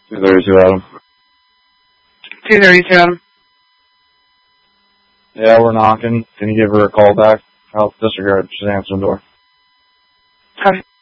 232, Adam. 232, Adam. Yeah, we're knocking. Can you give her a call back? I'll disregard. She's answering the door. Okay.